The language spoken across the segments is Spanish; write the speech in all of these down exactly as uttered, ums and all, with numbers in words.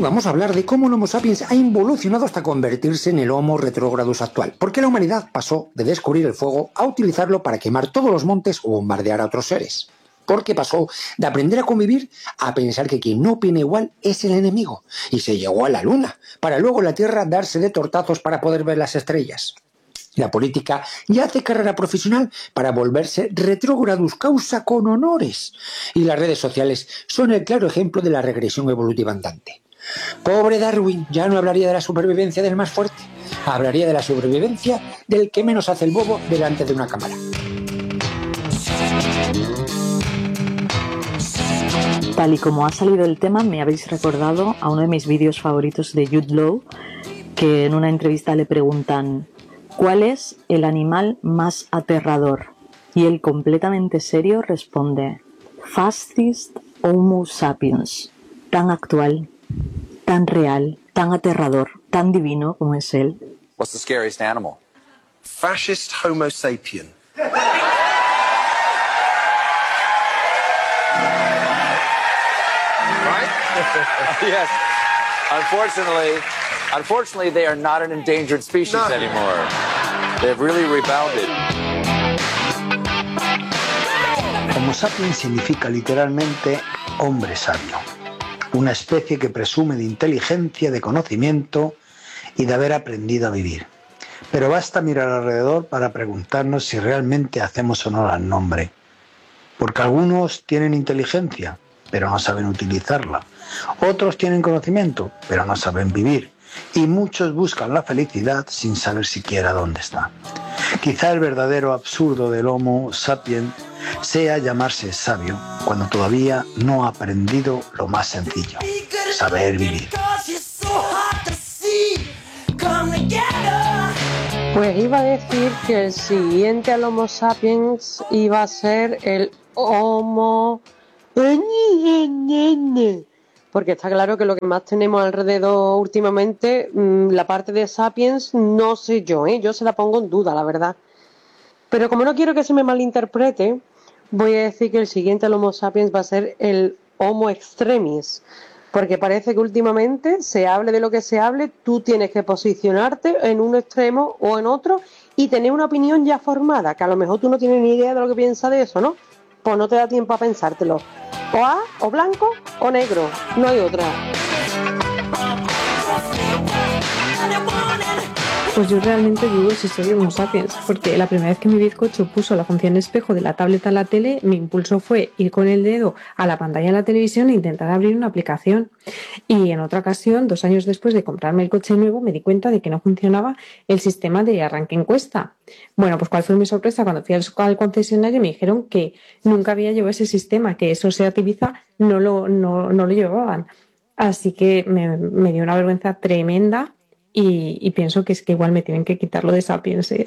vamos a hablar de cómo el Homo sapiens ha evolucionado hasta convertirse en el Homo retrógradus actual. Porque la humanidad pasó de descubrir el fuego a utilizarlo para quemar todos los montes o bombardear a otros seres. Porque pasó de aprender a convivir a pensar que quien no opina igual es el enemigo. Y se llegó a la luna, para luego la Tierra darse de tortazos para poder ver las estrellas. La política ya hace carrera profesional para volverse retrógradus causa con honores. Y las redes sociales son el claro ejemplo de la regresión evolutiva andante. Pobre Darwin, ya no hablaría de la supervivencia del más fuerte, hablaría de la supervivencia del que menos hace el bobo delante de una cámara. Tal y como ha salido el tema, me habéis recordado a uno de mis vídeos favoritos de Jude Law, que en una entrevista le preguntan ¿cuál es el animal más aterrador? Y él, completamente serio, responde Fascist Homo sapiens. Tan actual, tan real, tan aterrador, tan divino como es él. What's the scariest animal? Fascist Homo sapien. Yes. Unfortunately, unfortunately, they are not an endangered species no. anymore. They've really rebounded. Homo sapiens significa literalmente hombre sabio. Una especie que presume de inteligencia, de conocimiento y de haber aprendido a vivir. Pero basta mirar alrededor para preguntarnos si realmente hacemos honor al nombre. Porque algunos tienen inteligencia, pero no saben utilizarla. Otros tienen conocimiento, pero no saben vivir. Y muchos buscan la felicidad sin saber siquiera dónde está. Quizá el verdadero absurdo del Homo sapiens sea llamarse sabio cuando todavía no ha aprendido lo más sencillo, saber vivir. Pues iba a decir que el siguiente al Homo sapiens iba a ser el Homo... Porque está claro que lo que más tenemos alrededor últimamente, la parte de sapiens, no sé yo, ¿eh? Yo se la pongo en duda, la verdad. Pero como no quiero que se me malinterprete, voy a decir que el siguiente al Homo sapiens va a ser el Homo extremis. Porque parece que últimamente, se hable de lo que se hable, tú tienes que posicionarte en un extremo o en otro y tener una opinión ya formada, que a lo mejor tú no tienes ni idea de lo que piensas de eso, ¿no? Pues no te da tiempo a pensártelo. O A, o blanco, o negro. No hay otra. Pues yo realmente dudo si soy Homo sapiens, porque la primera vez que mi bizcocho puso la función espejo de la tableta a la tele, mi impulso fue ir con el dedo a la pantalla de la televisión e intentar abrir una aplicación. Y en otra ocasión, dos años después de comprarme el coche nuevo, me di cuenta de que no funcionaba el sistema de arranque encuesta. Bueno, pues cuál fue mi sorpresa cuando fui al concesionario y me dijeron que nunca había llevado ese sistema, que eso se Ibiza no lo, no, no lo llevaban. Así que me, me dio una vergüenza tremenda. Y, y pienso que es que igual me tienen que quitarlo de Sapiens, ¿eh?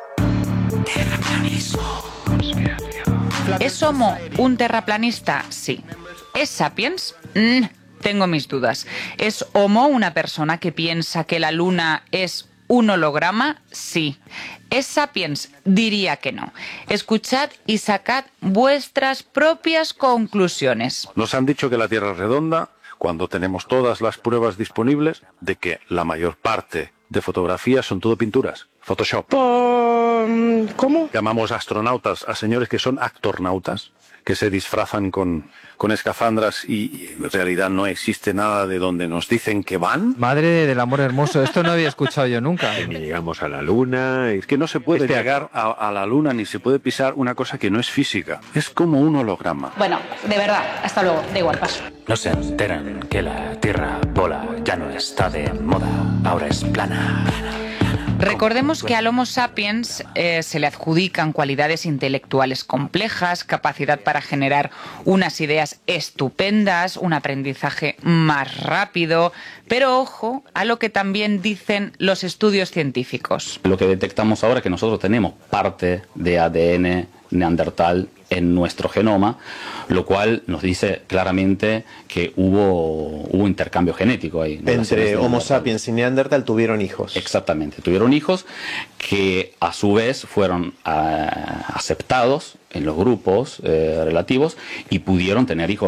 ¿Es Homo un terraplanista? Sí. ¿Es Sapiens? Mm, tengo mis dudas. ¿Es Homo una persona que piensa que la luna es un holograma? Sí. ¿Es Sapiens? Diría que no. Escuchad y sacad vuestras propias conclusiones. Nos han dicho que la Tierra es redonda, cuando tenemos todas las pruebas disponibles de que la mayor parte de fotografías son todo pinturas, Photoshop. ¿Cómo? Llamamos astronautas a señores que son actornautas, que se disfrazan con, con escafandras y en realidad no existe nada de donde nos dicen que van. Madre del amor hermoso, esto no había escuchado yo nunca. Ni llegamos a la luna. Es que no se puede este... llegar a, a la luna ni se puede pisar una cosa que no es física. Es como un holograma. Bueno, de verdad, hasta luego, da igual, paso. No se enteran que la Tierra bola ya no está de moda, ahora es plana. Recordemos que al Homo sapiens eh, se le adjudican cualidades intelectuales complejas, capacidad para generar unas ideas estupendas, un aprendizaje más rápido, pero ojo a lo que también dicen los estudios científicos. Lo que detectamos ahora es que nosotros tenemos parte de A D N neandertal en nuestro genoma, lo cual nos dice claramente que hubo, hubo intercambio genético ahí. Entre Homo sapiens y Neandertal tuvieron hijos. Exactamente, tuvieron hijos que a su vez fueron uh, aceptados en los grupos eh, relativos y pudieron tener hijos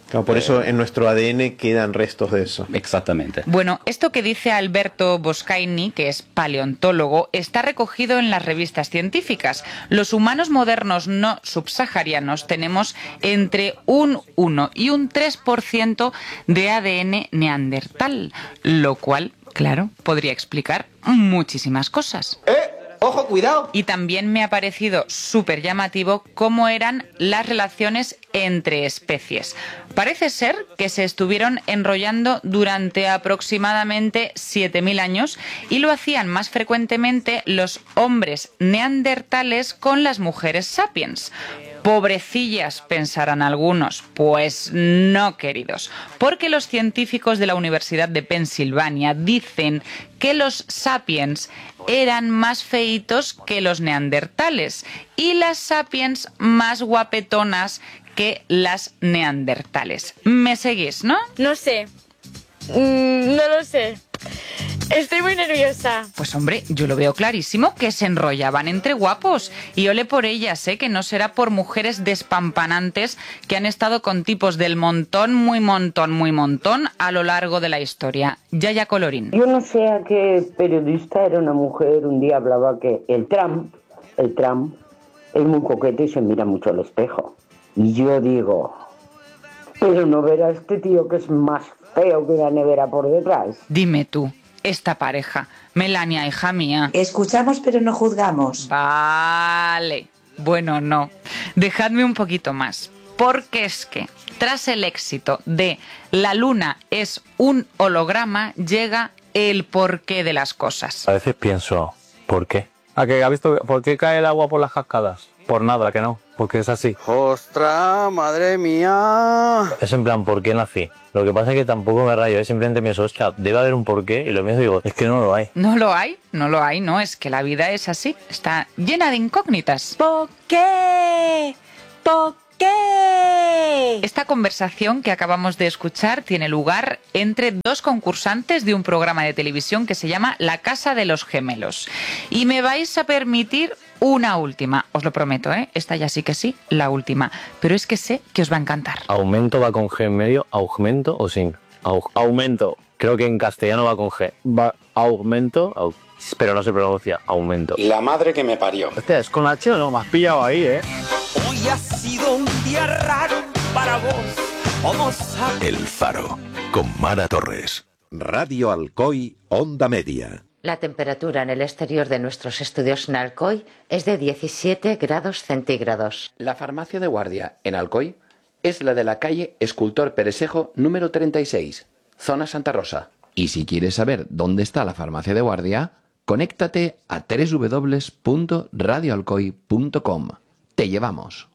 Claro, por eso en nuestro A D N quedan restos de eso. Exactamente. Bueno, esto que dice Alberto Boscaini, que es paleontólogo, está recogido en las revistas científicas. Los humanos modernos no subsaharianos tenemos entre un uno y un tres por ciento de A D N neandertal, lo cual, claro, podría explicar muchísimas cosas. ¡Eh! ¡Ojo, cuidado! Y también me ha parecido súper llamativo cómo eran las relaciones entre especies. Parece ser que se estuvieron enrollando durante aproximadamente siete mil años y lo hacían más frecuentemente los hombres neandertales con las mujeres sapiens. Pobrecillas, pensarán algunos. Pues no, queridos, porque los científicos de la Universidad de Pensilvania dicen que los sapiens eran más feitos que los neandertales y las sapiens más guapetonas que las neandertales. ¿Me seguís, no? No sé. Mm, no lo sé. Estoy muy nerviosa. Pues hombre, yo lo veo clarísimo que se enrollaban entre guapos. Y ole por ellas, ¿eh? Que no será por mujeres despampanantes que han estado con tipos del montón, muy montón, muy montón a lo largo de la historia. Yaya Colorín. Yo no sé a qué periodista era una mujer, un día hablaba que el Trump, el Trump, es muy coqueto y se mira mucho al espejo. Y yo digo, pero no verá a este tío que es más feo que la nevera por detrás. Dime tú. Esta pareja, Melania, hija mía. Escuchamos pero no juzgamos. Vale. Bueno, no. Dejadme un poquito más. Porque es que, tras el éxito de La Luna es un holograma, llega el porqué de las cosas. A veces pienso, ¿por qué? ¿A que ha visto por qué cae el agua por las cascadas? Por nada, que no, porque es así. ¡Ostras, madre mía! Es en plan, ¿por qué nací? Lo que pasa es que tampoco me rayo, ¿eh? Simplemente pienso, hostia, debe haber un porqué, y lo mismo digo, es que no lo hay. No lo hay, no lo hay, no, es que la vida es así, está llena de incógnitas. ¿Por qué? ¿Por qué? Esta conversación que acabamos de escuchar tiene lugar entre dos concursantes de un programa de televisión que se llama La Casa de los Gemelos. Y me vais a permitir una última, os lo prometo, ¿eh? Esta ya sí que sí, la última. Pero es que sé que os va a encantar. ¿Aumento va con G en medio, augmento o sin? Au aumento. Creo que en castellano va con G. Va aumento, au pero no se pronuncia aumento. La madre que me parió. Hostia, es con la H o no, me has pillado ahí, ¿eh? Hoy ha sido un día raro para vos. Vamos a... El Faro, con Mara Torres. Radio Alcoy, Onda Media. La temperatura en el exterior de nuestros estudios en Alcoy es de diecisiete grados centígrados. La farmacia de guardia en Alcoy es la de la calle Escultor Peresejo número treinta y seis, zona Santa Rosa. Y si quieres saber dónde está la farmacia de guardia, conéctate a doble u doble u doble u punto radio alcoy punto com. Te llevamos.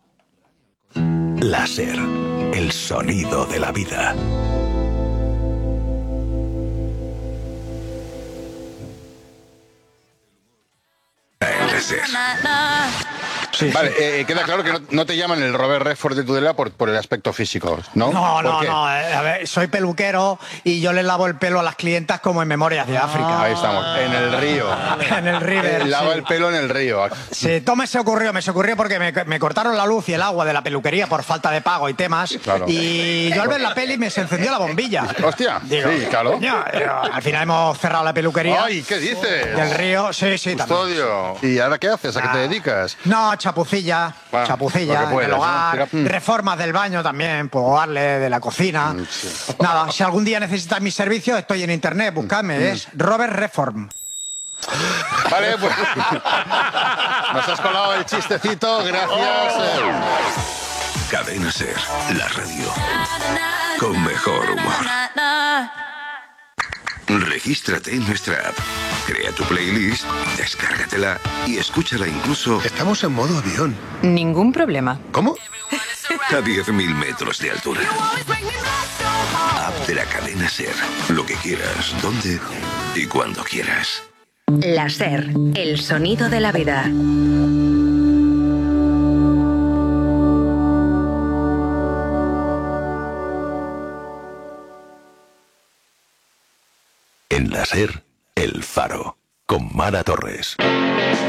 Láser, el sonido de la vida. Láser. Sí, vale, sí. Eh, queda claro que no, no te llaman el Robert Redford de Tudela por, por el aspecto físico, ¿no? No, no, ¿Por qué? no. Eh, a ver, soy peluquero y yo le lavo el pelo a las clientas como en Memorias de África. Ahí estamos, en el río. En el river. Eh, lava sí. el pelo en el río. Sí, todo me se ocurrió, me se ocurrió porque me, me cortaron la luz y el agua de la peluquería por falta de pago y temas. Claro. Y yo al ver la peli me se encendió la bombilla. Hostia, Digo, sí, claro. Coño, al final hemos cerrado la peluquería. Ay, ¿qué dices? Del río, sí, sí, Custodio. ¿Y ahora qué haces? ¿A qué te dedicas? No, chapucilla. Ah, chapucilla puedas, en el hogar, ¿no? reformas del baño también, puedo darle de la cocina. Sí. Nada, si algún día necesitas mis servicios, estoy en internet, buscadme, es Robert Reform. Vale, pues nos has colado el chistecito, gracias. Cadena Ser, la radio con mejor humor. Regístrate en nuestra app, crea tu playlist, descárgatela y escúchala incluso... Estamos en modo avión. Ningún problema. ¿Cómo? A diez mil metros de altura. App de la cadena Ser. Lo que quieras, donde y cuando quieras. La Ser, el sonido de la vida. En la Ser, El Faro, con Mara Torres.